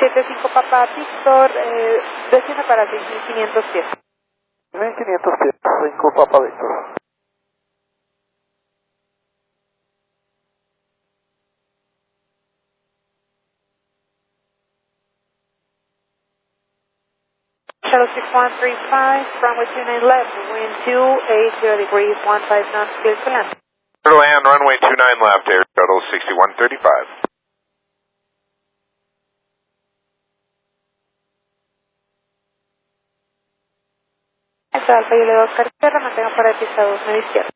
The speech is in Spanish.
75 Papa Victor, desciende para 6500 pies. 1500 pies, 5 Papa Víctor. Shuttle 6135, runway 29 left, wind 280 degrees, 15 knots, clear to land. Clear to land, runway 29 left, Air Shuttle 6135. Alfa Alfa, yo le doy Oscar Sierra, mantenga para pista 2, medio izquierda.